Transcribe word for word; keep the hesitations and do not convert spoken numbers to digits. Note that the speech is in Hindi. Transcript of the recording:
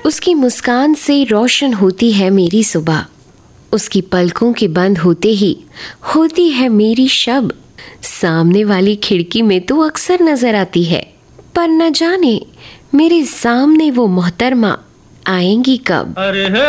उसकी मुस्कान से रोशन होती है मेरी सुबह, उसकी पलकों के बंद होते ही होती है मेरी शब। सामने वाली खिड़की में तो अक्सर नजर आती है, पर न जाने मेरे सामने वो मोहतरमा आएंगी कब। अरे